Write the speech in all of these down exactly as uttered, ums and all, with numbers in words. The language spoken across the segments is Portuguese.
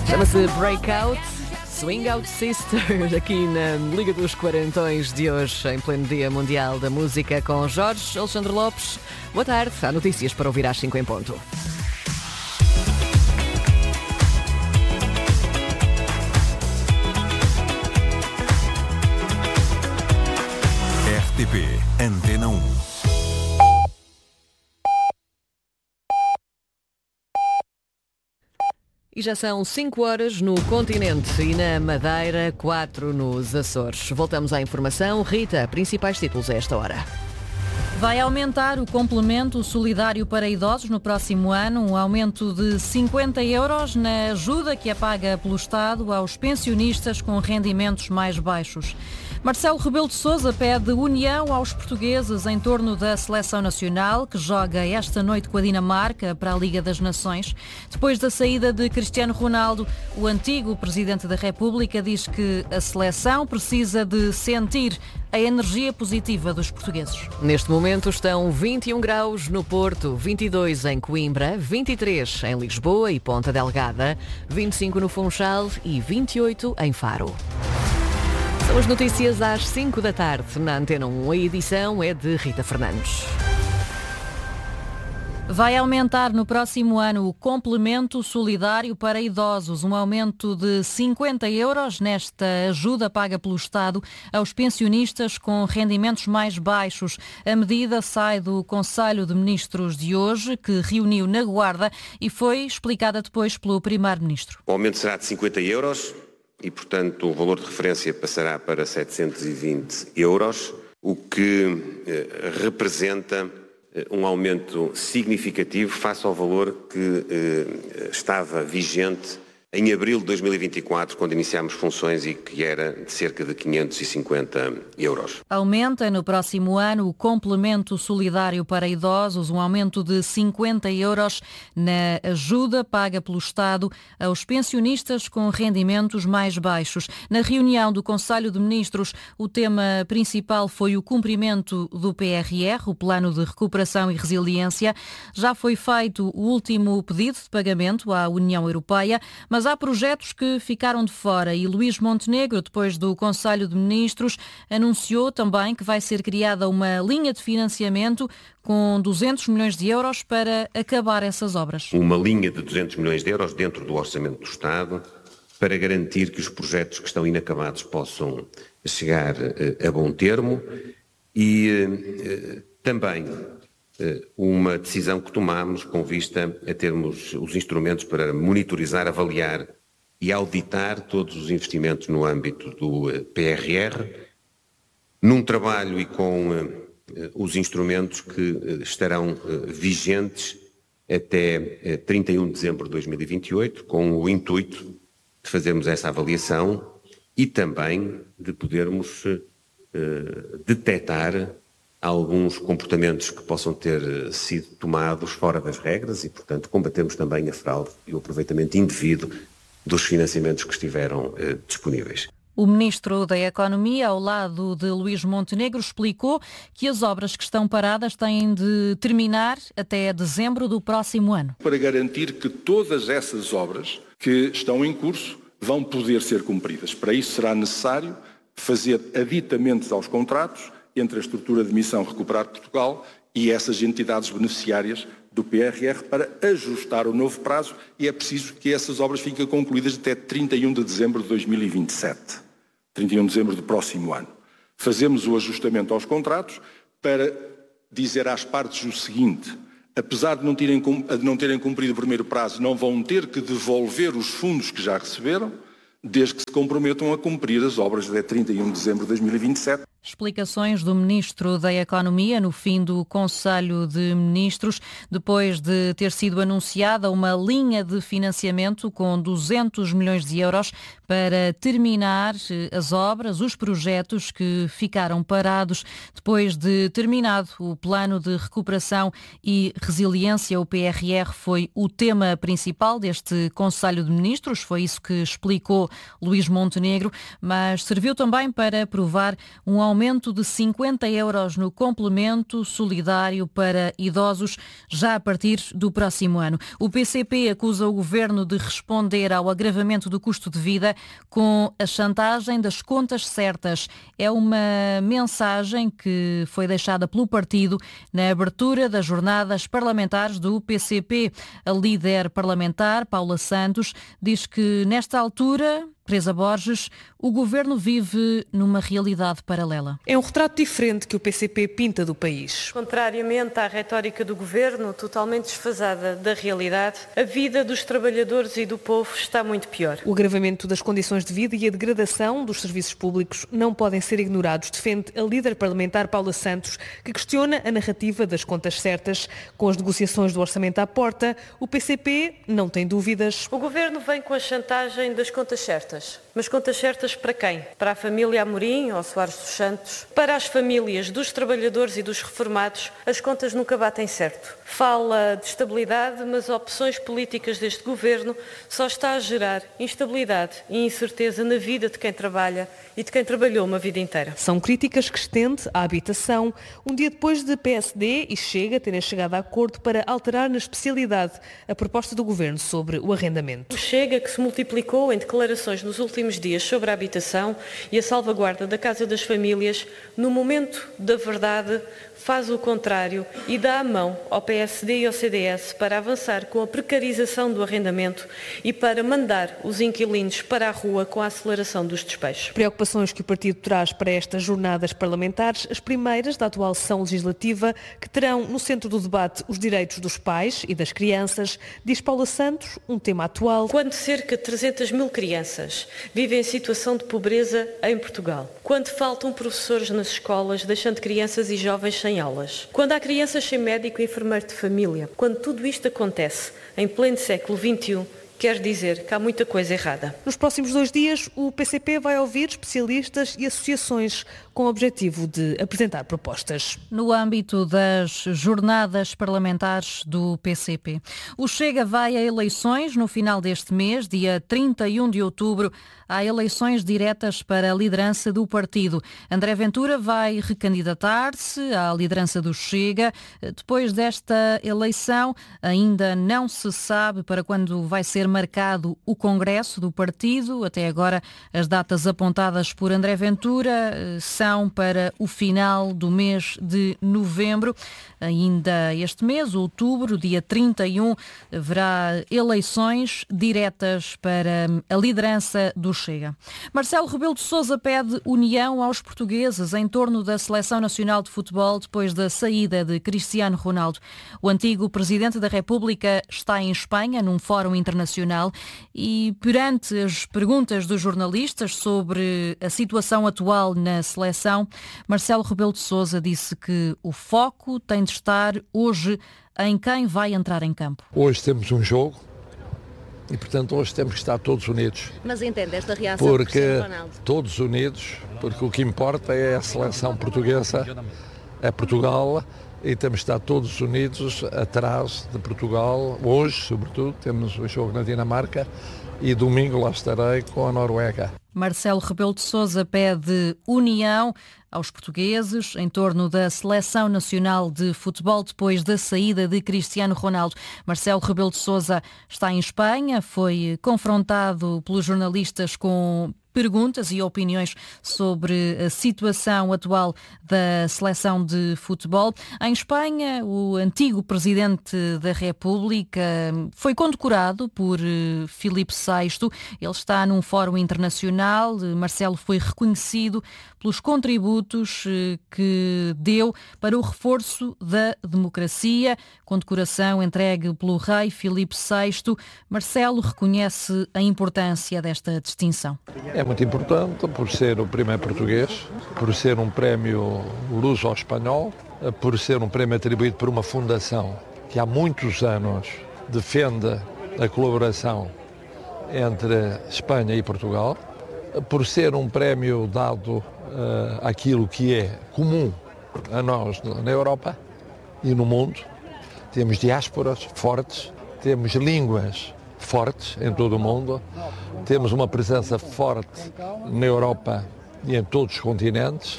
Chama-se Breakout, Swing Out Sister, aqui na Liga dos Quarentões de hoje, em pleno Dia Mundial da Música, com Jorge Alexandre Lopes. Boa tarde, há notícias para ouvir às cinco em ponto. R T P Antena um. E já são cinco horas no continente e na Madeira, quatro nos Açores. Voltamos à informação. Rita, principais títulos a esta hora. Vai aumentar o complemento solidário para idosos no próximo ano, um aumento de cinquenta euros na ajuda que é paga pelo Estado aos pensionistas com rendimentos mais baixos. Marcelo Rebelo de Sousa pede união aos portugueses em torno da seleção nacional, que joga esta noite com a Dinamarca para a Liga das Nações. Depois da saída de Cristiano Ronaldo, o antigo Presidente da República diz que a seleção precisa de sentir a energia positiva dos portugueses. Neste momento estão vinte e um graus no Porto, vinte e dois em Coimbra, vinte e três em Lisboa e Ponta Delgada, vinte e cinco no Funchal e vinte e oito em Faro. São as notícias às cinco da tarde na Antena um. A edição é de Rita Fernandes. Vai aumentar no próximo ano o complemento solidário para idosos, um aumento de cinquenta euros nesta ajuda paga pelo Estado aos pensionistas com rendimentos mais baixos. A medida sai do Conselho de Ministros de hoje, que reuniu na Guarda, e foi explicada depois pelo Primeiro-Ministro. O aumento será de cinquenta euros e, portanto, o valor de referência passará para setecentos e vinte euros, o que eh, representa um aumento significativo face ao valor que eh, estava vigente em abril de dois mil e vinte e quatro, quando iniciámos funções, e que era de cerca de quinhentos e cinquenta euros. Aumenta no próximo ano o complemento solidário para idosos, um aumento de cinquenta euros na ajuda paga pelo Estado aos pensionistas com rendimentos mais baixos. Na reunião do Conselho de Ministros, o tema principal foi o cumprimento do P R R, o Plano de Recuperação e Resiliência. Já foi feito o último pedido de pagamento à União Europeia, mas há projetos que ficaram de fora e Luís Montenegro, depois do Conselho de Ministros, anunciou também que vai ser criada uma linha de financiamento com duzentos milhões de euros para acabar essas obras. Uma linha de duzentos milhões de euros dentro do Orçamento do Estado para garantir que os projetos que estão inacabados possam chegar a bom termo e também uma decisão que tomámos com vista a termos os instrumentos para monitorizar, avaliar e auditar todos os investimentos no âmbito do P R R, num trabalho e com os instrumentos que estarão vigentes até trinta e um de dezembro de dois mil e vinte e oito, com o intuito de fazermos essa avaliação e também de podermos detectar alguns comportamentos que possam ter sido tomados fora das regras e, portanto, combatemos também a fraude e o aproveitamento indevido dos financiamentos que estiveram eh, disponíveis. O Ministro da Economia, ao lado de Luís Montenegro, explicou que as obras que estão paradas têm de terminar até dezembro do próximo ano. Para garantir que todas essas obras que estão em curso vão poder ser cumpridas. Para isso será necessário fazer aditamentos aos contratos entre a estrutura de missão Recuperar Portugal e essas entidades beneficiárias do P R R para ajustar o novo prazo, e é preciso que essas obras fiquem concluídas até trinta e um de dezembro de dois mil e vinte e sete, trinta e um de dezembro do próximo ano. Fazemos o ajustamento aos contratos para dizer às partes o seguinte: apesar de não terem, de não terem cumprido o primeiro prazo, não vão ter que devolver os fundos que já receberam, desde que se comprometam a cumprir as obras até trinta e um de dezembro de dois mil e vinte e sete. Explicações do Ministro da Economia no fim do Conselho de Ministros, depois de ter sido anunciada uma linha de financiamento com duzentos milhões de euros para terminar as obras, os projetos que ficaram parados depois de terminado o Plano de Recuperação e Resiliência. O P R R foi o tema principal deste Conselho de Ministros, foi isso que explicou Luís Montenegro, mas serviu também para aprovar um aumento aumento de cinquenta euros no complemento solidário para idosos já a partir do próximo ano. O P C P acusa o Governo de responder ao agravamento do custo de vida com a chantagem das contas certas. É uma mensagem que foi deixada pelo partido na abertura das jornadas parlamentares do P C P. A líder parlamentar, Paula Santos, diz que nesta altura, Teresa Borges, o Governo vive numa realidade paralela. É um retrato diferente que o P C P pinta do país. Contrariamente à retórica do Governo, totalmente desfasada da realidade, a vida dos trabalhadores e do povo está muito pior. O agravamento das condições de vida e a degradação dos serviços públicos não podem ser ignorados, defende a líder parlamentar Paula Santos, que questiona a narrativa das contas certas. Com as negociações do orçamento à porta, o P C P não tem dúvidas. O Governo vem com a chantagem das contas certas. Mas contas certas para quem? Para a família Amorim ou Soares dos Santos? Para as famílias dos trabalhadores e dos reformados, as contas nunca batem certo. Fala de estabilidade, mas opções políticas deste Governo só está a gerar instabilidade e incerteza na vida de quem trabalha e de quem trabalhou uma vida inteira. São críticas que estende à habitação, um dia depois de P S D e Chega terem chegado a acordo para alterar na especialidade a proposta do Governo sobre o arrendamento. O Chega, que se multiplicou em declarações nos últimos dias sobre a habitação e a salvaguarda da casa das famílias, no momento da verdade, faz o contrário e dá a mão ao P S D e ao C D S para avançar com a precarização do arrendamento e para mandar os inquilinos para a rua com a aceleração dos despejos. Preocupações que o partido traz para estas jornadas parlamentares, as primeiras da atual sessão legislativa, que terão no centro do debate os direitos dos pais e das crianças, diz Paula Santos, um tema atual. Quando cerca de trezentas mil crianças vivem em situação de pobreza em Portugal, quando faltam professores nas escolas, deixando crianças e jovens sem aulas, quando há crianças sem médico e enfermeiro de família, quando tudo isto acontece em pleno século vinte e um, quer dizer que há muita coisa errada. Nos próximos dois dias, o P C P vai ouvir especialistas e associações com o objetivo de apresentar propostas. No âmbito das jornadas parlamentares do P C P, o Chega vai a eleições no final deste mês, dia trinta e um de outubro, há eleições diretas para a liderança do partido. André Ventura vai recandidatar-se à liderança do Chega. Depois desta eleição, ainda não se sabe para quando vai ser marcado o Congresso do partido. Até agora, as datas apontadas por André Ventura são para o final do mês de novembro. Ainda este mês, outubro, dia trinta e um, haverá eleições diretas para a liderança do Chega. Marcelo Rebelo de Sousa pede união aos portugueses em torno da Seleção Nacional de Futebol depois da saída de Cristiano Ronaldo. O antigo Presidente da República está em Espanha, num fórum internacional, e perante as perguntas dos jornalistas sobre a situação atual na seleção, Marcelo Rebelo de Sousa disse que o foco tem de estar hoje em quem vai entrar em campo. Hoje temos um jogo e, portanto, hoje temos que estar todos unidos. Mas entende esta reação porque do Cristiano Ronaldo? Todos unidos, porque o que importa é a seleção portuguesa, é Portugal, e temos que estar todos unidos atrás de Portugal. Hoje, sobretudo, temos o jogo na Dinamarca e domingo lá estarei com a Noruega. Marcelo Rebelo de Sousa pede união aos portugueses em torno da Seleção Nacional de Futebol depois da saída de Cristiano Ronaldo. Marcelo Rebelo de Sousa está em Espanha, foi confrontado pelos jornalistas com perguntas e opiniões sobre a situação atual da seleção de futebol. Em Espanha, o antigo Presidente da República foi condecorado por Filipe sexto. Ele está num fórum internacional. Marcelo foi reconhecido pelos contributos que deu para o reforço da democracia. Condecoração entregue pelo rei Filipe sexto. Marcelo reconhece a importância desta distinção. É muito importante por ser o primeiro português, por ser um prémio luso-espanhol, por ser um prémio atribuído por uma fundação que há muitos anos defende a colaboração entre Espanha e Portugal, por ser um prémio dado uh, àquilo que é comum a nós na Europa e no mundo. Temos diásporas fortes, temos línguas fortes em todo o mundo, temos uma presença forte na Europa e em todos os continentes,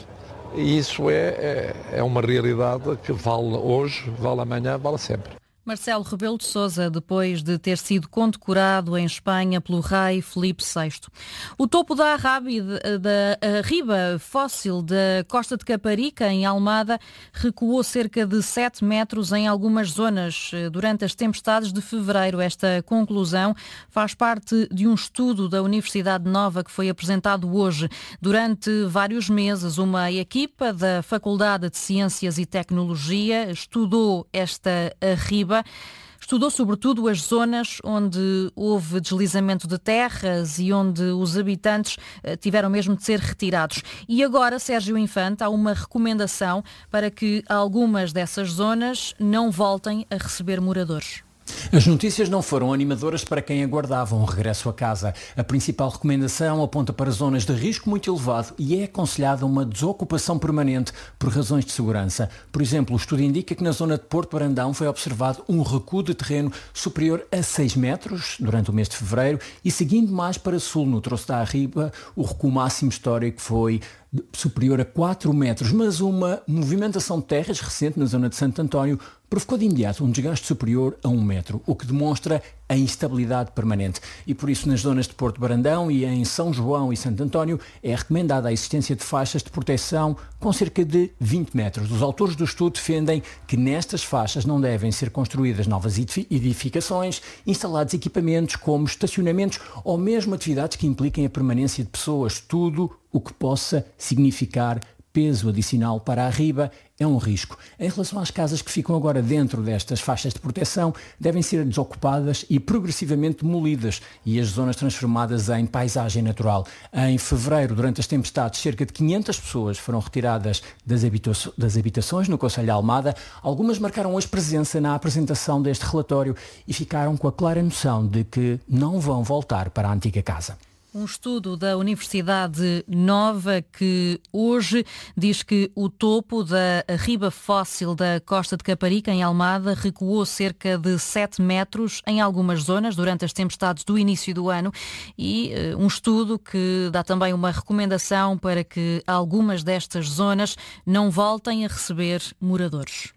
E isso é, é, é uma realidade que vale hoje, vale amanhã, vale sempre. Marcelo Rebelo de Sousa, depois de ter sido condecorado em Espanha pelo rei Filipe sexto. O topo da Arrábida, da riba fóssil da Costa de Caparica, em Almada, recuou cerca de sete metros em algumas zonas durante as tempestades de fevereiro. Esta conclusão faz parte de um estudo da Universidade Nova que foi apresentado hoje. Durante vários meses, uma equipa da Faculdade de Ciências e Tecnologia estudou esta riba. Estudou sobretudo as zonas onde houve deslizamento de terras e onde os habitantes tiveram mesmo de ser retirados. E agora, Sérgio Infante, há uma recomendação para que algumas dessas zonas não voltem a receber moradores. As notícias não foram animadoras para quem aguardava um regresso a casa. A principal recomendação aponta para zonas de risco muito elevado e é aconselhada uma desocupação permanente por razões de segurança. Por exemplo, o estudo indica que na zona de Porto Brandão foi observado um recuo de terreno superior a seis metros durante o mês de fevereiro e, seguindo mais para sul, no troço da Arriba, o recuo máximo histórico foi superior a quatro metros, mas uma movimentação de terras recente na zona de Santo António provocou de imediato um desgaste superior a um metro, o que demonstra a instabilidade permanente. E por isso, nas zonas de Porto Brandão e em São João e Santo António, é recomendada a existência de faixas de proteção com cerca de vinte metros. Os autores do estudo defendem que nestas faixas não devem ser construídas novas edificações, instalados equipamentos como estacionamentos ou mesmo atividades que impliquem a permanência de pessoas, tudo o que possa significar peso adicional para a riba é um risco. Em relação às casas que ficam agora dentro destas faixas de proteção, devem ser desocupadas e progressivamente demolidas e as zonas transformadas em paisagem natural. Em fevereiro, durante as tempestades, cerca de quinhentas pessoas foram retiradas das, habita- das habitações no Concelho de Almada. Algumas marcaram hoje presença na apresentação deste relatório e ficaram com a clara noção de que não vão voltar para a antiga casa. Um estudo da Universidade Nova que hoje diz que o topo da riba fóssil da Costa de Caparica, em Almada, recuou cerca de sete metros em algumas zonas durante as tempestades do início do ano e uh, um estudo que dá também uma recomendação para que algumas destas zonas não voltem a receber moradores.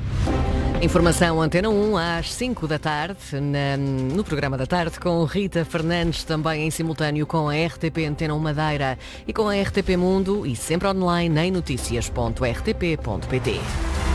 Informação Antena um às cinco da tarde, na, no programa da tarde, com Rita Fernandes, também em simultâneo com a R T P Antena um Madeira e com a R T P Mundo e sempre online em notícias ponto r t p ponto p t.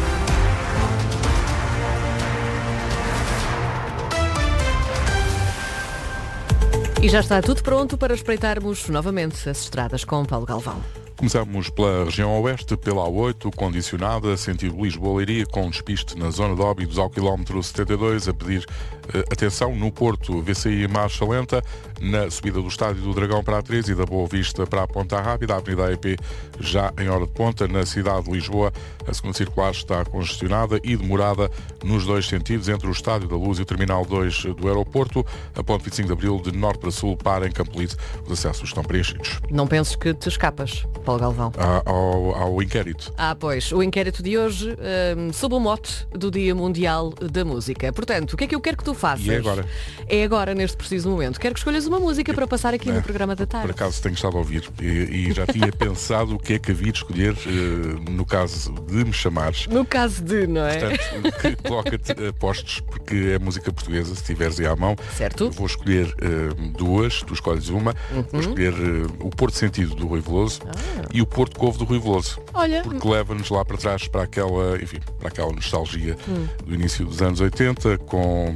E já está tudo pronto para espreitarmos novamente as estradas com Paulo Galvão. Começamos pela região oeste, pela A oito, condicionada, sentido Lisboa-Leiria, com despiste na zona de Óbidos ao quilómetro setenta e dois, a pedir uh, atenção no Porto, V C I marcha lenta, na subida do Estádio do Dragão para a treze e da Boa Vista para a Ponta Rápida, a Avenida A E P já em hora de ponta, na cidade de Lisboa, a segunda circular está congestionada e demorada nos dois sentidos, entre o Estádio da Luz e o Terminal dois do aeroporto, a ponte vinte e cinco de Abril de norte para sul para em Campolide, os acessos estão preenchidos. Não penses que te escapas, Paulo Galvão? Ao, ao, ao inquérito. Ah, pois, o inquérito de hoje um, sob o mote do Dia Mundial da Música. Portanto, o que é que eu quero que tu faças? E é agora? É agora, neste preciso momento. Quero que escolhas uma música para passar aqui é, no programa da tarde. Por acaso tenho estado a ouvir e, e já tinha pensado o que é que havia de escolher uh, no caso de me chamares. No caso de, não é? Portanto, coloca-te uh, postos, porque é música portuguesa, se tiveres aí à mão. Certo. Vou escolher uh, duas, tu escolhes uma. Uhum. Vou escolher uh, o Porto Sentido do Rui Veloso ah. e o Porto Covo do Rui Veloso. Olha. Porque leva-nos lá para trás para aquela, enfim, para aquela nostalgia hum. do início dos anos oitenta, com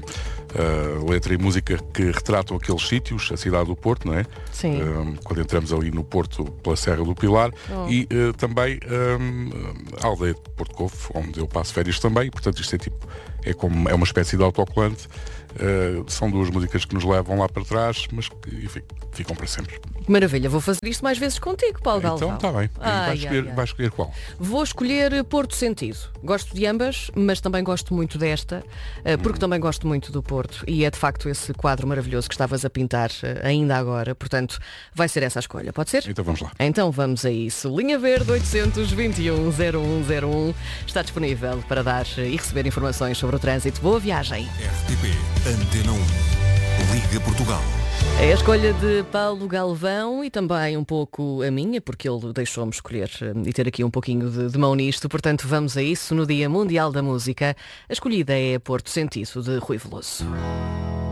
uh, letra e música que retratam aqueles sítios, a cidade do Porto, não é? Sim. Um, quando entramos ali no Porto pela Serra do Pilar oh. e uh, também um, a aldeia de Porto Covo, onde eu passo férias também, portanto isto é tipo, é, como, é uma espécie de autocolante. Uh, são duas músicas que nos levam lá para trás, mas que, enfim, ficam para sempre. Maravilha, vou fazer isto mais vezes contigo, Paulo Galvão. Então está bem. Ai, vai, escolher, ai, ai. vai escolher qual? Vou escolher Porto Sentido. Gosto de ambas, mas também gosto muito desta, porque hum. também gosto muito do Porto. E é de facto esse quadro maravilhoso que estavas a pintar ainda agora. Portanto, vai ser essa a escolha. Pode ser? Então vamos lá. Então vamos a isso. Linha Verde oito dois um, zero um zero um está disponível para dar e receber informações sobre o trânsito. Boa viagem. R T P Antena um. Liga Portugal. É a escolha de Paulo Galvão e também um pouco a minha, porque ele deixou-me escolher e ter aqui um pouquinho de, de mão nisto. Portanto, vamos a isso no Dia Mundial da Música. A escolhida é Porto Sentido, de Rui Veloso.